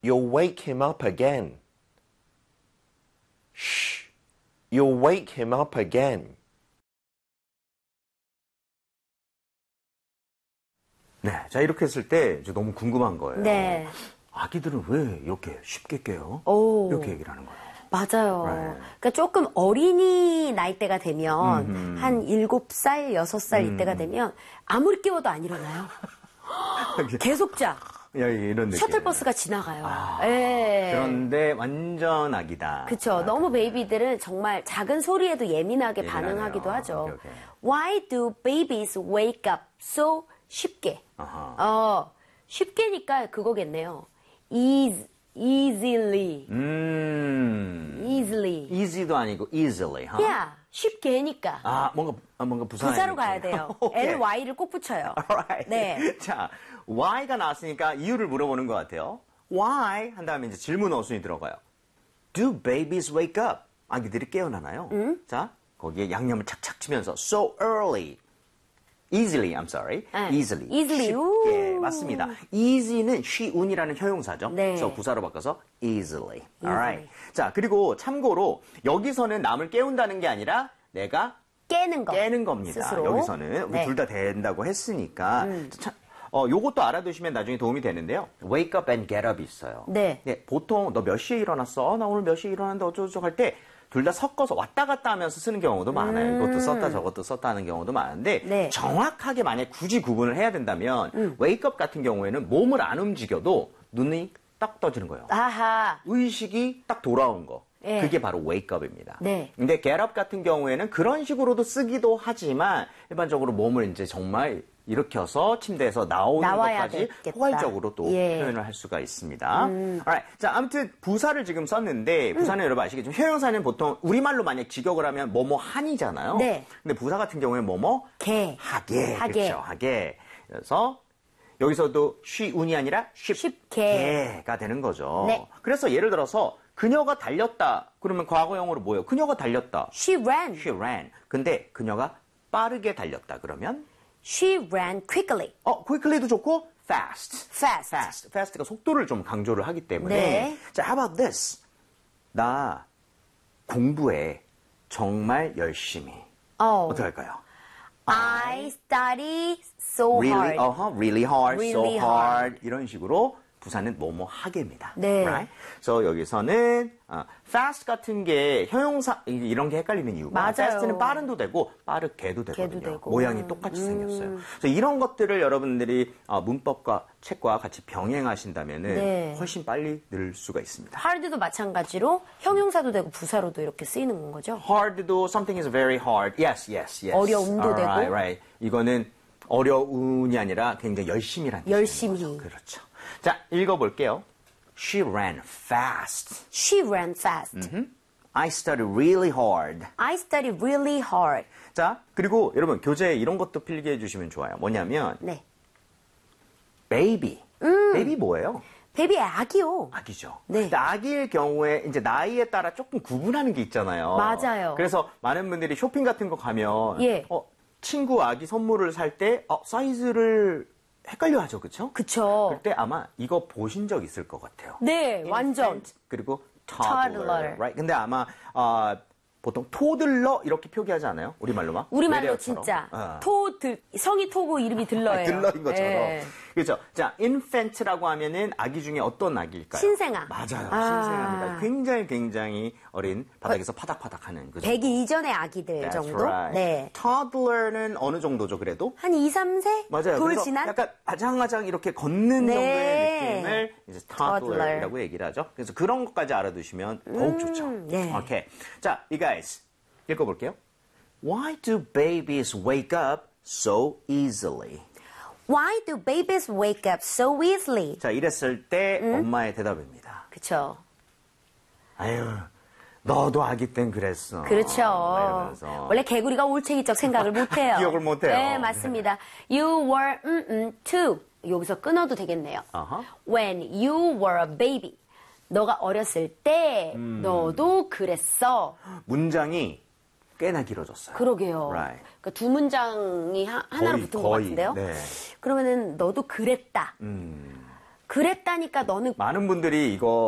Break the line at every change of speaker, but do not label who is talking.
You'll wake him up again. Shh. You'll wake him up again.
네, 자 이렇게 했을 때 너무 궁금한 거예요.
네.
아기들은 왜 이렇게 쉽게 깨요?
오.
이렇게 얘기를 하는 거예요.
맞아요.
Right.
그러니까 조금 어린이 나이대가 되면 한 7살, 6살 이때가 되면 아무리 깨워도 안 일어나요. 계속 자.
야, 이런 느낌.
셔틀버스가 지나가요. 예.
그런데 완전 아기다.
그렇죠. 너무 베이비들은 정말 작은 소리에도 예민하게 반응하기도 하죠.
오케이, 오케이.
Why do babies wake up so 쉽게? 쉽게니까 그거겠네요. Easily. Easily.
easy도 아니고 easily. Huh?
Yeah, 쉽게니까.
아, 뭔가
부사로 가야 돼요. ly를 꼭 붙여요.
Alright.
네.
자, why가 나왔으니까 이유를 물어보는 것 같아요. Why 한 다음에 이제 질문 어순이 들어가요. Do babies wake up? 아기들이 깨어나나요? 자, 거기에 양념을 착착 치면서 so early. Easily, I'm sorry. Easily.
Easily.
쉽게. 맞습니다. Easy는 쉬운이라는 형용사죠.
네.
그래서 부사로 바꿔서 easily. Alright. 자, 그리고 참고로 여기서는 남을 깨운다는 게 아니라 내가
깨는
겁니다.
스스로.
여기서는
네.
둘 다 된다고 했으니까. 요것도 알아두시면 나중에 도움이 되는데요. Wake up and get up이 있어요.
네.
보통 너 몇 시에 일어났어? 나 오늘 몇 시에 일어났는데 어쩌고저쩌고 할 때 둘 다 섞어서 왔다 갔다 하면서 쓰는 경우도 많아요. 이것도 썼다 저것도 썼다 하는 경우도 많은데
네.
정확하게 만약 굳이 구분을 해야 된다면 wake up 같은 경우에는 몸을 안 움직여도 눈이 딱 떠지는 거예요.
아하.
의식이 딱 돌아온 거.
네.
그게 바로 wake up입니다.
네.
근데 get up 같은 경우에는 그런 식으로도 쓰기도 하지만 일반적으로 몸을 이제 정말 일으켜서 침대에서 나오는
나와야
것까지
되겠다.
포괄적으로 또
예.
표현을 할 수가 있습니다. Alright. 자, 아무튼 부사를 지금 썼는데 부사는 여러분 아시겠지만 형용사는 보통 우리말로 만약 직역을 하면 뭐뭐 한이잖아요.
네.
근데 부사 같은 경우에는 뭐뭐
개.
하게.
하게.
그렇죠. 하게. 그래서 여기서도 쉬운이 아니라 쉽게가 되는 거죠.
네.
그래서 예를 들어서 그녀가 달렸다. 그러면 과거형으로 뭐예요? 그녀가 달렸다.
She ran.
She ran. 근데 그녀가 빠르게 달렸다. 그러면
She ran quickly.
quickly도 좋고 fast.
Fast.
fast가 속도를 좀 강조를 하기 때문에
네.
자, how about this? 나 공부에 정말 열심히. 어떻게 할까요?
I study so
really,
hard.
really hard,
Really
so hard. 이런 식으로 부사는 뭐뭐 하게입니다.
네.
Right? 그래서 여기서는 fast 같은 게 형용사 이런 게 헷갈리는 이유가
맞아요.
fast는 빠른도 되고 빠르게도 되거든요.
개도 되고.
모양이 똑같이 생겼어요. 그래서 이런 것들을 여러분들이 문법과 책과 같이 병행하신다면은
네.
훨씬 빨리 늘 수가 있습니다.
hard도 마찬가지로 형용사도 되고 부사로도 이렇게 쓰이는 거죠.
hard도 something is very hard. Yes.
어려움도
Alright,
되고.
Right. 이거는 어려운이 아니라 굉장히 열심히라는
열심히.
뜻인 거죠. 그렇죠. 자, 읽어볼게요. She ran fast.
She ran fast.
I studied really hard.
I study really hard.
자, 그리고 여러분 교재에 이런 것도 필기해 주시면 좋아요. 뭐냐면
네.
baby. baby 뭐예요?
베이비 아기요.
아기죠.
네.
근데 아기의 경우에 이제 나이에 따라 조금 구분하는 게 있잖아요.
맞아요.
그래서 많은 분들이 쇼핑 같은 거 가면
예.
친구 아기 선물을 살 때 사이즈를 헷갈려 하죠. 그렇죠?
그쵸.
그때 아마 이거 보신 적 있을 것 같아요.
네, 완전.
infant, 그리고 toddler. Right? 근데 아마 보통 토들러 이렇게 표기하지 않아요? 우리말로 막?
우리말로
외래어처럼.
진짜 성이 토고 이름이 들러예요.
들러인 것처럼.
예.
그렇죠. 자, infant라고 하면은 아기 중에 어떤 아기일까요?
신생아.
맞아요. 신생아입니다. 굉장히 어린 바닥에서 파닥파닥하는 그 정도.
100이 이전의 아기들
That's
정도?
right.
네.
toddler는 어느 정도죠, 그래도?
한 2, 3세?
맞아요.
돌
그래서
지난?
약간 아장아장 이렇게 걷는
네.
정도의 느낌을 이제 toddler이라고 얘기를 하죠. 그래서 그런 것까지 알아두시면 더욱 좋죠.
네.
오케이. 자, you guys 읽어볼게요. Why do babies wake up so easily?
Why do babies wake up so easily?
자, 이랬을 때 엄마의 대답입니다.
그쵸.
아유, 너도 아기 땐 그랬어.
그렇죠.
이러면서.
원래 개구리가 올챙이적 생각을 못해요.
기억을 못해요.
네, 맞습니다. You were too. 여기서 끊어도 되겠네요.
Uh-huh.
When you were a baby. 너가 어렸을 때 너도 그랬어.
문장이 꽤나 길어졌어요.
그러게요.
Right.
그러니까 두 문장이 하나로 붙은 것 같은데요.
네.
그러면은 너도 그랬다. 그랬다니까 너는
많은 분들이 이거